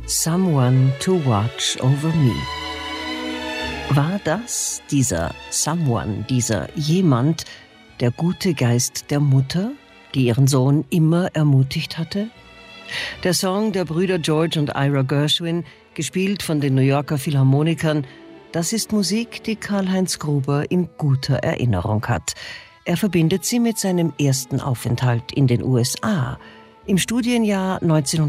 Someone to Watch Over Me. War das, dieser Someone, dieser jemand, der gute Geist der Mutter, die ihren Sohn immer ermutigt hatte? Der Song der Brüder George und Ira Gershwin, gespielt von den New Yorker Philharmonikern, das ist Musik, die Karl-Heinz Gruber in guter Erinnerung hat. Er verbindet sie mit seinem ersten Aufenthalt in den USA, im Studienjahr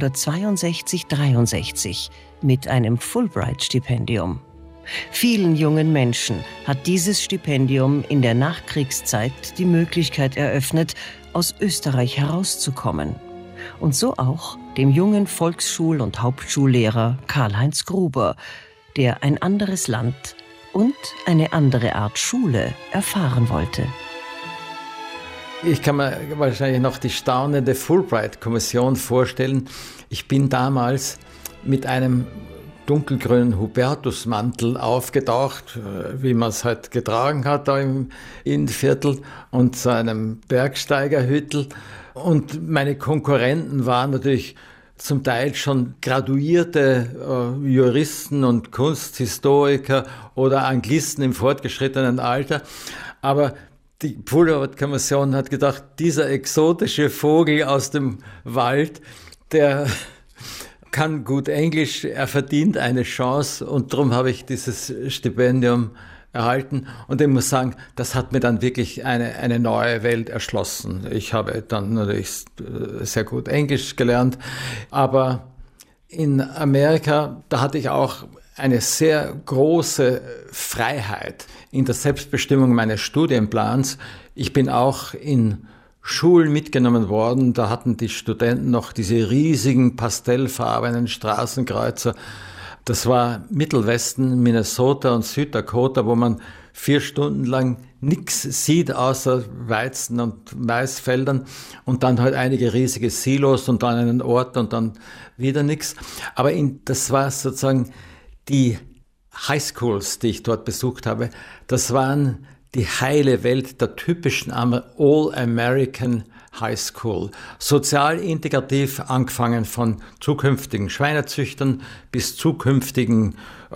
1962-63, mit einem Fulbright-Stipendium. Vielen jungen Menschen hat dieses Stipendium in der Nachkriegszeit die Möglichkeit eröffnet, aus Österreich herauszukommen. Und so auch dem jungen Volksschul- und Hauptschullehrer Karl-Heinz Gruber, der ein anderes Land und eine andere Art Schule erfahren wollte. Ich kann mir wahrscheinlich noch die staunende Fulbright-Kommission vorstellen. Ich bin damals mit einem dunkelgrünen Hubertusmantel aufgetaucht, wie man es halt getragen hat da im Innenviertel, und so einem Bergsteigerhüttel. Und meine Konkurrenten waren natürlich zum Teil schon graduierte Juristen und Kunsthistoriker oder Anglisten im fortgeschrittenen Alter. Aber die Fulbright-Kommission hat gedacht, dieser exotische Vogel aus dem Wald, der kann gut Englisch, er verdient eine Chance, und darum habe ich dieses Stipendium erhalten. Und ich muss sagen, das hat mir dann wirklich eine neue Welt erschlossen. Ich habe dann natürlich sehr gut Englisch gelernt, aber in Amerika, da hatte ich auch eine sehr große Freiheit in der Selbstbestimmung meines Studienplans. Ich bin auch in Schulen mitgenommen worden, da hatten die Studenten noch diese riesigen pastellfarbenen Straßenkreuzer. Das war Mittelwesten, Minnesota und Süddakota, wo man 4 Stunden lang nichts sieht außer Weizen- und Maisfeldern und dann halt einige riesige Silos und dann einen Ort und dann wieder nichts. Aber das war sozusagen die Highschools, die ich dort besucht habe. Das waren die heile Welt der typischen All-American High School. Sozial integrativ, angefangen von zukünftigen Schweinezüchtern bis zukünftigen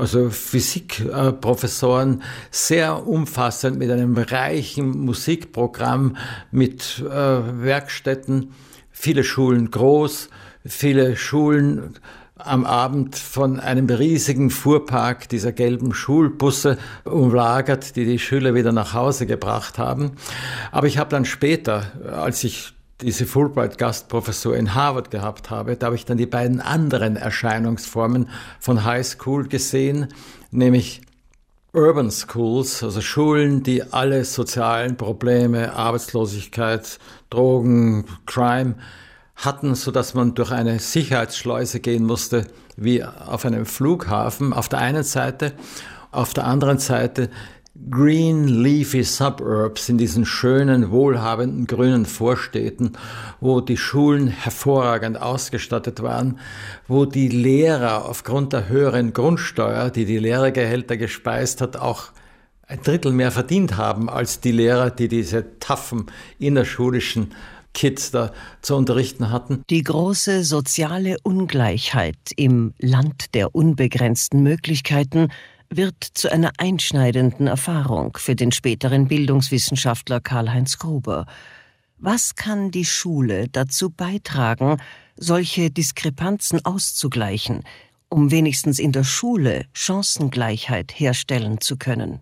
Physikprofessoren, sehr umfassend mit einem reichen Musikprogramm, mit Werkstätten, viele Schulen groß, viele Schulen am Abend von einem riesigen Fuhrpark dieser gelben Schulbusse umlagert, die Schüler wieder nach Hause gebracht haben. Aber ich habe dann später, als ich diese Fulbright-Gastprofessur in Harvard gehabt habe, da habe ich dann die beiden anderen Erscheinungsformen von High School gesehen, nämlich Urban Schools, also Schulen, die alle sozialen Probleme, Arbeitslosigkeit, Drogen, Crime hatten, sodass man durch eine Sicherheitsschleuse gehen musste, wie auf einem Flughafen, auf der einen Seite. Auf der anderen Seite Green Leafy Suburbs in diesen schönen, wohlhabenden, grünen Vorstädten, wo die Schulen hervorragend ausgestattet waren, wo die Lehrer aufgrund der höheren Grundsteuer, die die Lehrergehälter gespeist hat, auch 1/3 mehr verdient haben als die Lehrer, die diese taffen innerschulischen Kids da zu unterrichten hatten. Die große soziale Ungleichheit im Land der unbegrenzten Möglichkeiten wird zu einer einschneidenden Erfahrung für den späteren Bildungswissenschaftler Karl-Heinz Gruber. Was kann die Schule dazu beitragen, solche Diskrepanzen auszugleichen, um wenigstens in der Schule Chancengleichheit herstellen zu können?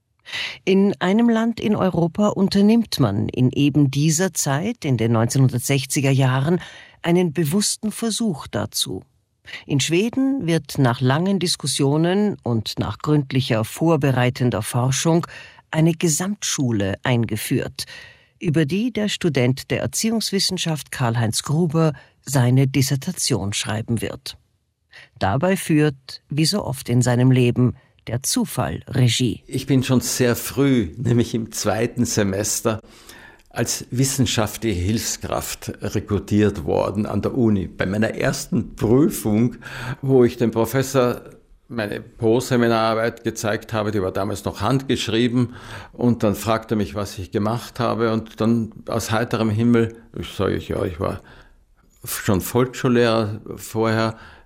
In einem Land in Europa unternimmt man in eben dieser Zeit, in den 1960er Jahren, einen bewussten Versuch dazu. In Schweden wird nach langen Diskussionen und nach gründlicher vorbereitender Forschung eine Gesamtschule eingeführt, über die der Student der Erziehungswissenschaft Karl-Heinz Gruber seine Dissertation schreiben wird. Dabei führt, wie so oft in seinem Leben, der Zufall Regie. Ich bin schon sehr früh, nämlich im 2. Semester, als wissenschaftliche Hilfskraft rekrutiert worden an der Uni. Bei meiner ersten Prüfung, wo ich dem Professor meine Postseminararbeit gezeigt habe, die war damals noch handgeschrieben, und dann fragte er mich, was ich gemacht habe, und dann aus heiterem Himmel, ich war schon Volksschullehrer vorher,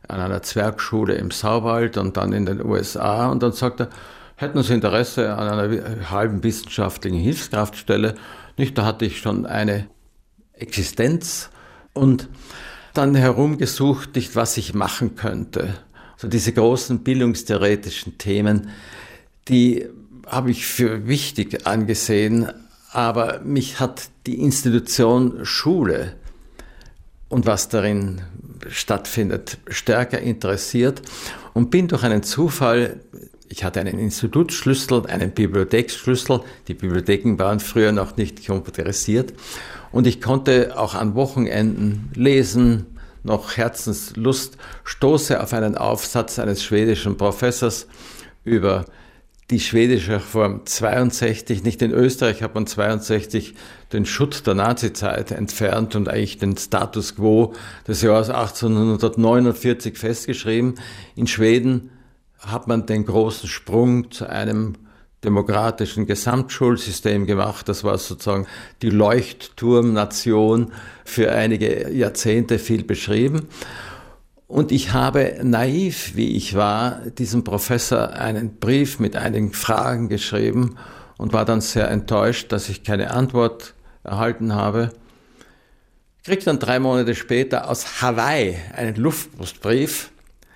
an einer Zwergschule im Sauwald und dann in den USA. Und dann sagt er, hätten Sie Interesse an einer halben wissenschaftlichen Hilfskraftstelle? Nicht, da hatte ich schon eine Existenz und dann herumgesucht, nicht, was ich machen könnte. So diese großen bildungstheoretischen Themen, die habe ich für wichtig angesehen, aber mich hat die Institution Schule und was darin stattfindet, stärker interessiert und bin durch einen Zufall, ich hatte einen Institutsschlüssel, einen Bibliotheksschlüssel, die Bibliotheken waren früher noch nicht computerisiert und ich konnte auch an Wochenenden lesen, noch Herzenslust, stoße auf einen Aufsatz eines schwedischen Professors über die schwedische Reform 62, nicht in Österreich hat man 62 den Schutt der Nazizeit entfernt und eigentlich den Status quo des Jahres 1849 festgeschrieben. In Schweden hat man den großen Sprung zu einem demokratischen Gesamtschulsystem gemacht. Das war sozusagen die Leuchtturmnation für einige Jahrzehnte viel beschrieben. Und ich habe, naiv wie ich war, diesem Professor einen Brief mit einigen Fragen geschrieben und war dann sehr enttäuscht, dass ich keine Antwort erhalten habe. Ich kriegte dann 3 Monate später aus Hawaii einen Luftpostbrief,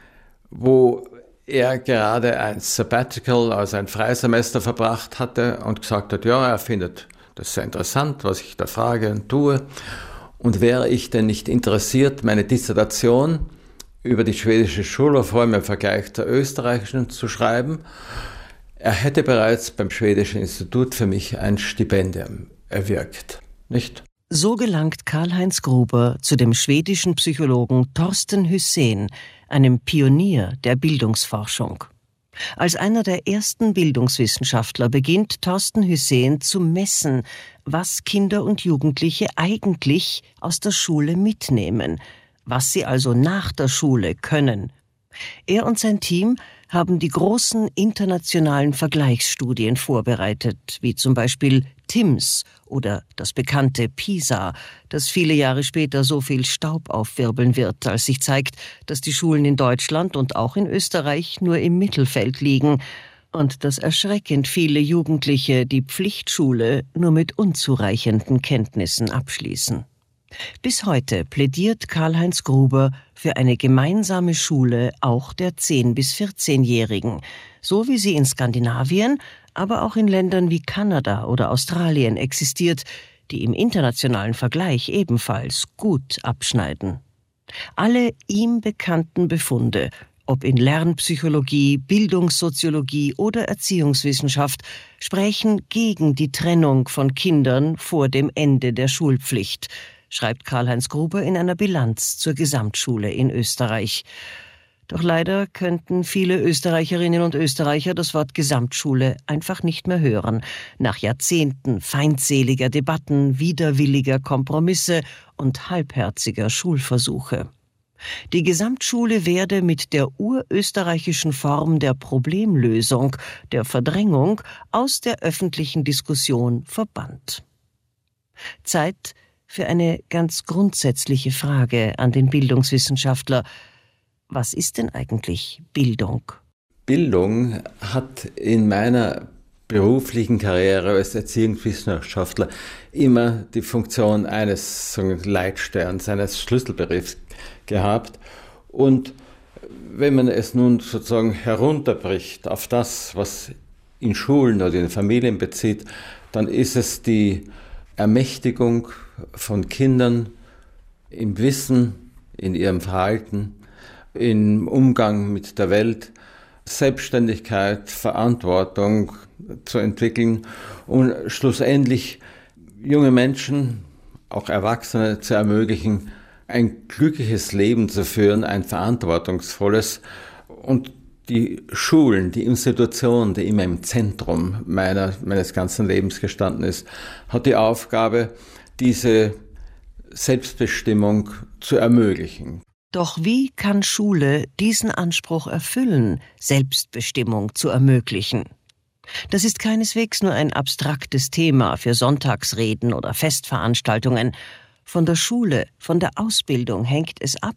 wo er gerade ein Sabbatical, also ein Freisemester verbracht hatte und gesagt hat, ja, er findet das sehr interessant, was ich da frage und tue. Und wäre ich denn nicht interessiert, meine Dissertation über die schwedische Schulreform im Vergleich zur österreichischen zu schreiben. Er hätte bereits beim Schwedischen Institut für mich ein Stipendium erwirkt, nicht? So gelangt Karl-Heinz Gruber zu dem schwedischen Psychologen Torsten Hysén, einem Pionier der Bildungsforschung. Als einer der ersten Bildungswissenschaftler beginnt Torsten Hysén zu messen, was Kinder und Jugendliche eigentlich aus der Schule mitnehmen, was sie also nach der Schule können. Er und sein Team haben die großen internationalen Vergleichsstudien vorbereitet, wie zum Beispiel TIMSS oder das bekannte PISA, das viele Jahre später so viel Staub aufwirbeln wird, als sich zeigt, dass die Schulen in Deutschland und auch in Österreich nur im Mittelfeld liegen und dass erschreckend viele Jugendliche die Pflichtschule nur mit unzureichenden Kenntnissen abschließen. Bis heute plädiert Karl-Heinz Gruber für eine gemeinsame Schule auch der 10- bis 14-Jährigen, so wie sie in Skandinavien, aber auch in Ländern wie Kanada oder Australien existiert, die im internationalen Vergleich ebenfalls gut abschneiden. Alle ihm bekannten Befunde, ob in Lernpsychologie, Bildungssoziologie oder Erziehungswissenschaft, sprechen gegen die Trennung von Kindern vor dem Ende der Schulpflicht, schreibt Karl-Heinz Gruber in einer Bilanz zur Gesamtschule in Österreich. Doch leider könnten viele Österreicherinnen und Österreicher das Wort Gesamtschule einfach nicht mehr hören, nach Jahrzehnten feindseliger Debatten, widerwilliger Kompromisse und halbherziger Schulversuche. Die Gesamtschule werde mit der urösterreichischen Form der Problemlösung, der Verdrängung, aus der öffentlichen Diskussion verbannt. Zeit für eine ganz grundsätzliche Frage an den Bildungswissenschaftler. Was ist denn eigentlich Bildung? Bildung hat in meiner beruflichen Karriere als Erziehungswissenschaftler immer die Funktion eines Leitsterns, eines Schlüsselbegriffs gehabt. Und wenn man es nun sozusagen herunterbricht auf das, was in Schulen oder in Familien bezieht, dann ist es die Ermächtigung von Kindern im Wissen, in ihrem Verhalten, im Umgang mit der Welt, Selbstständigkeit, Verantwortung zu entwickeln und schlussendlich junge Menschen, auch Erwachsene zu ermöglichen, ein glückliches Leben zu führen, ein verantwortungsvolles. Und die Schulen, die Institution, die immer im Zentrum meines ganzen Lebens gestanden ist, hat die Aufgabe, diese Selbstbestimmung zu ermöglichen. Doch wie kann Schule diesen Anspruch erfüllen, Selbstbestimmung zu ermöglichen? Das ist keineswegs nur ein abstraktes Thema für Sonntagsreden oder Festveranstaltungen. Von der Schule, von der Ausbildung hängt es ab,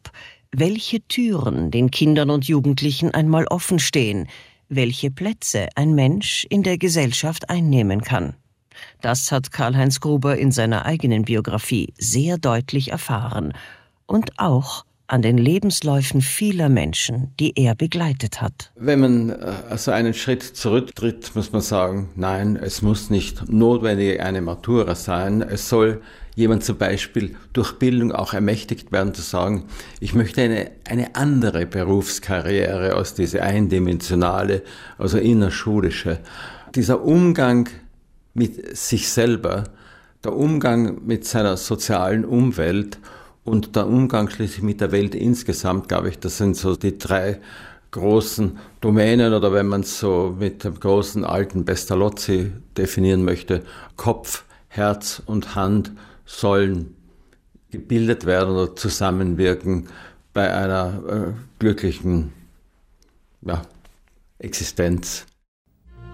welche Türen den Kindern und Jugendlichen einmal offen stehen, welche Plätze ein Mensch in der Gesellschaft einnehmen kann. Das hat Karl-Heinz Gruber in seiner eigenen Biografie sehr deutlich erfahren und auch an den Lebensläufen vieler Menschen, die er begleitet hat. Wenn man also einen Schritt zurücktritt, muss man sagen, nein, es muss nicht notwendig eine Matura sein. Es soll jemand zum Beispiel durch Bildung auch ermächtigt werden, zu sagen, ich möchte eine andere Berufskarriere als diese eindimensionale, also innerschulische. Dieser Umgang mit sich selber, der Umgang mit seiner sozialen Umwelt und der Umgang schließlich mit der Welt insgesamt, glaube ich, das sind so die 3 großen Domänen, oder wenn man es so mit dem großen alten Pestalozzi definieren möchte, Kopf, Herz und Hand sollen gebildet werden oder zusammenwirken bei einer glücklichen Existenz.